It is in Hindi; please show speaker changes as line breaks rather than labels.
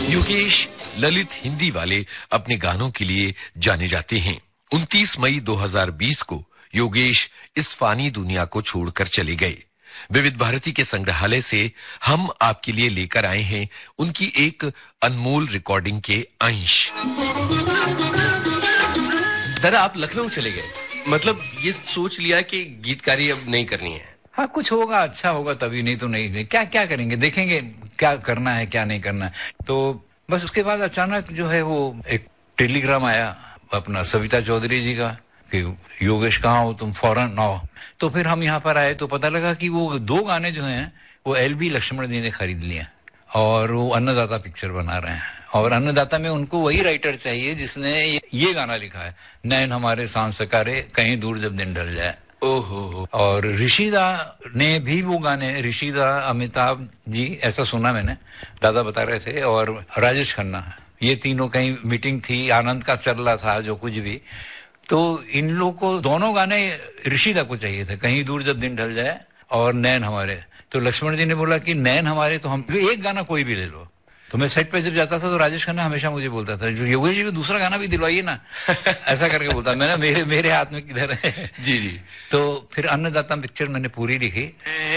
योगेश ललित हिंदी वाले अपने गानों के लिए जाने जाते हैं। 29 मई 2020 को योगेश इस फानी दुनिया को छोड़कर चले गए। विविध भारती के संग्रहालय से हम आपके लिए लेकर आए हैं उनकी एक अनमोल रिकॉर्डिंग के अंश।
दादा, आप लखनऊ चले गए, मतलब ये सोच लिया कि गीतकारी अब नहीं करनी है?
हाँ, कुछ होगा, अच्छा होगा तभी, नहीं तो नहीं। क्या क्या करेंगे, देखेंगे क्या करना है क्या नहीं करना है। तो बस उसके बाद अचानक जो है वो एक टेलीग्राम आया अपना सविता चौधरी जी का कि योगेश कहाँ हो तुम, फौरन आओ। तो फिर हम यहाँ पर आए तो पता लगा कि वो 2 गाने जो हैं वो LB लक्ष्मण जी ने खरीद लिए और वो अन्नदाता पिक्चर बना रहे हैं। और अन्नदाता में उनको वही राइटर चाहिए जिसने ये गाना लिखा है, नैन हमारे सांस सकारे कहीं दूर जब दिन ढल जाए।
ओहो।
और ऋषिदा ने भी वो गाने, ऋषिदा, अमिताभ जी, ऐसा सुना मैंने, दादा बता रहे थे, और राजेश खन्ना, ये तीनों कहीं मीटिंग थी, आनंद का चल रहा था जो कुछ भी, तो इन लोगों को दोनों गाने ऋषिदा को चाहिए थे, कहीं दूर जब दिन ढल जाए और नैन हमारे। तो लक्ष्मण जी ने बोला कि नैन हमारे तो हम एक गाना कोई भी ले लो। तो मैं सेट पे जब जाता था तो राजेश खन्ना हमेशा मुझे बोलता था, जो योगेश जी को दूसरा गाना भी दिलवाइए ना, ऐसा करके बोलता। मैंने मेरे हाथ में किधर है।
जी जी।
तो फिर अन्नदाता पिक्चर मैंने पूरी लिखी।